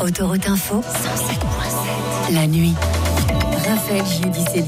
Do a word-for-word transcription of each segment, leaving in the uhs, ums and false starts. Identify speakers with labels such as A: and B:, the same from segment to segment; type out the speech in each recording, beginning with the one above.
A: Autoroute Info, cent sept virgule sept. La nuit. Raphaël Giudicelli.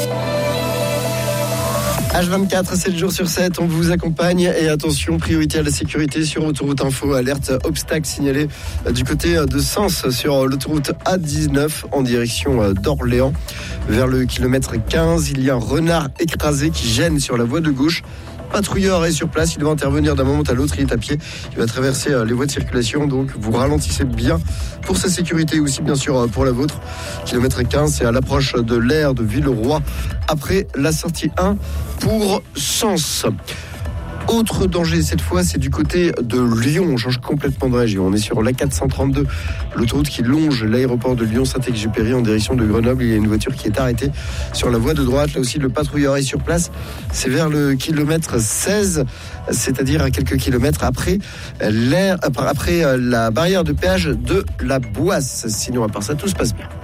B: H vingt-quatre, sept jours sur sept, on vous accompagne et attention, priorité à la sécurité sur Autoroute Info, alerte obstacle signalé du côté de Sens sur l'autoroute A dix-neuf en direction d'Orléans. Vers le kilomètre quinze, il y a un renard écrasé qui gêne sur la voie de gauche. Patrouilleur est sur place, il va intervenir d'un moment à l'autre, il est à pied, il va traverser les voies de circulation, donc vous ralentissez bien pour sa sécurité, aussi bien sûr pour la vôtre. Kilomètre quinze, c'est à l'approche de l'aire de Villeroy, après la sortie un pour Sens. Autre danger, cette fois, c'est du côté de Lyon. On change complètement de région. On est sur l'A quatre cent trente-deux, l'autoroute qui longe l'aéroport de Lyon-Saint-Exupéry en direction de Grenoble. Il y a une voiture qui est arrêtée sur la voie de droite. Là aussi, le patrouilleur est sur place. C'est vers le kilomètre seize, c'est-à-dire à quelques kilomètres après, l'air, après la barrière de péage de la Boisse. Sinon, à part ça, tout se passe bien.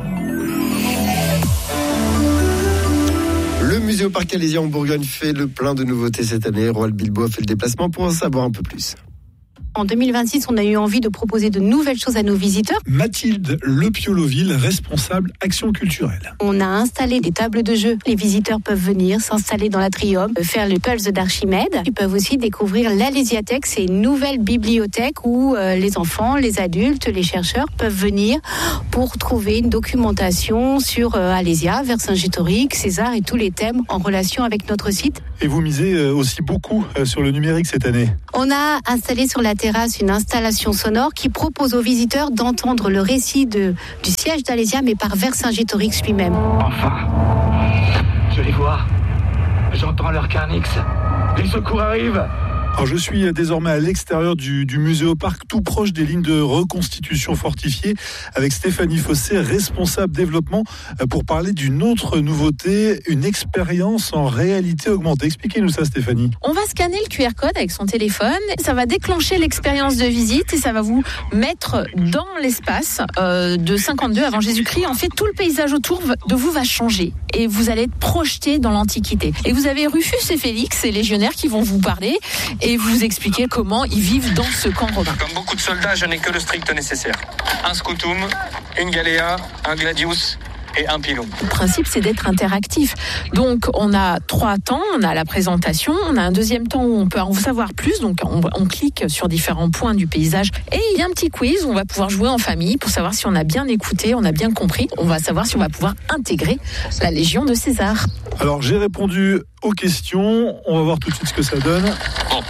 B: Le musée au Parc Alésia en Bourgogne fait le plein de nouveautés cette année. Roald Bilbo a fait le déplacement pour en savoir un peu plus.
C: En deux mille vingt-six, on a eu envie de proposer de nouvelles choses à nos visiteurs.
D: Mathilde Lepioloville, responsable action culturelle.
C: On a installé des tables de jeu. Les visiteurs peuvent venir s'installer dans l'atrium, faire le pulse d'Archimède. Ils peuvent aussi découvrir l'Alésiathèque. C'est une nouvelle bibliothèque où euh, les enfants, les adultes, les chercheurs peuvent venir pour trouver une documentation sur euh, Alésia, Vercingétorix, César et tous les thèmes en relation avec notre site.
D: Et vous misez euh, aussi beaucoup euh, sur le numérique cette année.
C: On a installé sur la terrasse une installation sonore qui propose aux visiteurs d'entendre le récit de, du siège d'Alésia, mais par Vercingétorix lui-même.
E: Enfin, je les vois. J'entends leur carnix. Les secours arrivent.
D: Alors je suis désormais à l'extérieur du, du musée au parc, tout proche des lignes de reconstitution fortifiée, avec Stéphanie Fossé, responsable développement, pour parler d'une autre nouveauté, une expérience en réalité augmentée. Expliquez-nous ça, Stéphanie.
F: On va scanner le Q R code avec son téléphone, ça va déclencher l'expérience de visite et ça va vous mettre dans l'espace euh, de cinquante-deux avant Jésus-Christ. En fait, tout le paysage autour de vous va changer et vous allez être projeté dans l'Antiquité. Et vous avez Rufus et Félix, ces légionnaires, qui vont vous parler et vous expliquer comment ils vivent dans ce camp romain.
G: Comme beaucoup de soldats, je n'ai que le strict nécessaire. Un scutum, une galéa, un gladius et un pilon.
F: Le principe, c'est d'être interactif. Donc, on a trois temps. On a la présentation, on a un deuxième temps où on peut en savoir plus. Donc, on, on clique sur différents points du paysage. Et il y a un petit quiz où on va pouvoir jouer en famille pour savoir si on a bien écouté, on a bien compris. On va savoir si on va pouvoir intégrer la Légion de César.
D: Alors, j'ai répondu aux questions. On va voir tout de suite ce que ça donne.
G: Bon.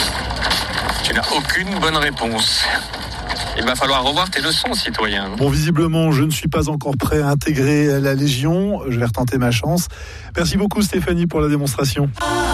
G: Tu n'as aucune bonne réponse. Il va falloir revoir tes leçons, citoyen.
D: Bon, visiblement, je ne suis pas encore prêt à intégrer la Légion. Je vais retenter ma chance. Merci beaucoup, Stéphanie, pour la démonstration.